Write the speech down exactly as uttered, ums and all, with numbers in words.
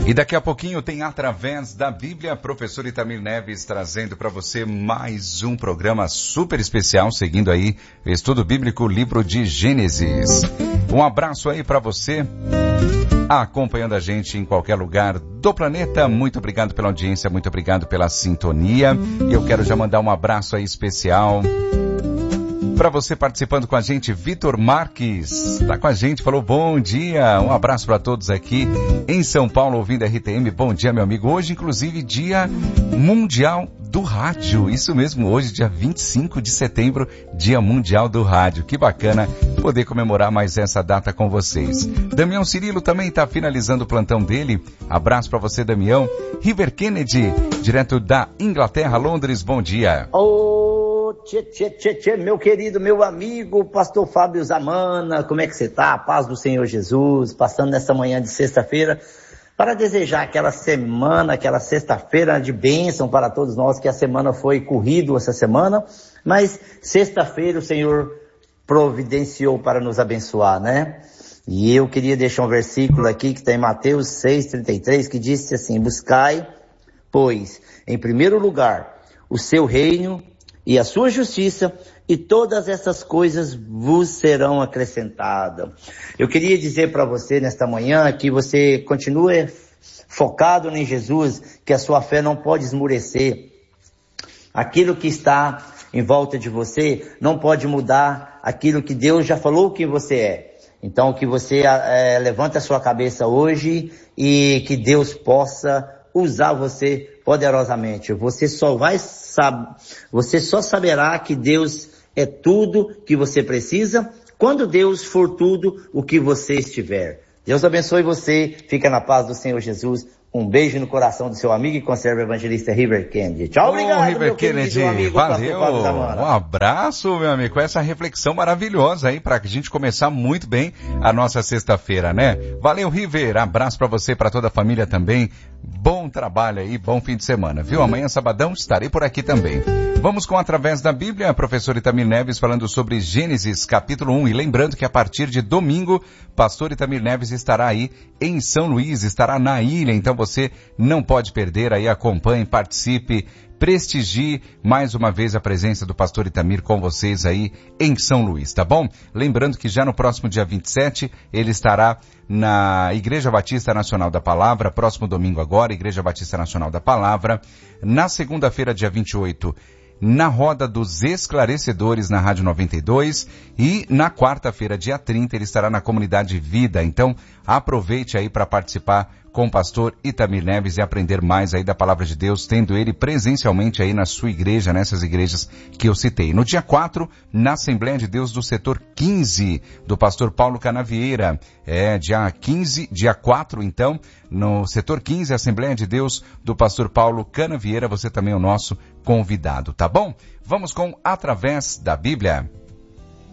E daqui a pouquinho tem Através da Bíblia, professor Itamir Neves trazendo para você mais um programa super especial, seguindo aí o estudo bíblico, livro de Gênesis. Um abraço aí para você, acompanhando a gente em qualquer lugar do planeta. Muito obrigado pela audiência, muito obrigado pela sintonia. E eu quero já mandar um abraço aí especial para você participando com a gente, Vitor Marques, tá com a gente, falou bom dia, um abraço para todos aqui em São Paulo, ouvindo a R T M, bom dia meu amigo, hoje inclusive dia mundial do rádio, isso mesmo, hoje dia vinte e cinco de setembro, dia mundial do rádio, que bacana poder comemorar mais essa data com vocês. Damião Cirilo também está finalizando o plantão dele, abraço para você Damião. River Kennedy, direto da Inglaterra, Londres, bom dia. Oh. Tchê, tchê, tchê, tchê, meu querido, meu amigo, pastor Fábio Zamana, como é que você tá? A paz do Senhor Jesus, passando nessa manhã de sexta-feira, para desejar aquela semana, aquela sexta-feira de bênção para todos nós, que a semana foi corrido essa semana, mas sexta-feira o Senhor providenciou para nos abençoar, né? E eu queria deixar um versículo aqui que está em Mateus seis, trinta e três, que diz assim, buscai, pois, em primeiro lugar, o seu reino e a sua justiça, e todas essas coisas vos serão acrescentadas. Eu queria dizer para você nesta manhã que você continue focado em Jesus, que a sua fé não pode esmurecer. Aquilo que está em volta de você não pode mudar aquilo que Deus já falou que você é. Então que você é, levante a sua cabeça hoje e que Deus possa usar você poderosamente. Você só vai saber, você só saberá que Deus é tudo que você precisa quando Deus for tudo o que você estiver. Deus abençoe você, fica na paz do Senhor Jesus. Um beijo no coração do seu amigo e conserva evangelista River Kennedy. Tchau, obrigado, River meu Kennedy, amigo, valeu, um abraço, meu amigo, com essa reflexão maravilhosa aí, pra gente começar muito bem a nossa sexta-feira, né? Valeu, River, abraço pra você, pra toda a família também, bom trabalho aí, bom fim de semana, viu? Amanhã, sabadão, estarei por aqui também. Vamos com Através da Bíblia, professor Itamir Neves falando sobre Gênesis, capítulo um, e lembrando que a partir de domingo, pastor Itamir Neves estará aí em São Luís, estará na ilha, então você não pode perder, aí acompanhe, participe, prestigie mais uma vez a presença do pastor Itamir com vocês aí em São Luís, tá bom? Lembrando que já no próximo dia vinte e sete, ele estará na Igreja Batista Nacional da Palavra, próximo domingo agora, Igreja Batista Nacional da Palavra, na segunda-feira, dia vinte e oito, na Roda dos Esclarecedores na Rádio noventa e dois e na quarta-feira, dia trinta, ele estará na Comunidade Vida. Então, aproveite aí para participar com o pastor Itamir Neves e aprender mais aí da palavra de Deus, tendo ele presencialmente aí na sua igreja, nessas igrejas que eu citei. No dia quatro, na Assembleia de Deus do setor quinze, do pastor Paulo Canavieira. É, dia quinze, dia quatro, então, no setor quinze, Assembleia de Deus do pastor Paulo Canavieira, você também é o nosso convidado, tá bom? Vamos com Através da Bíblia.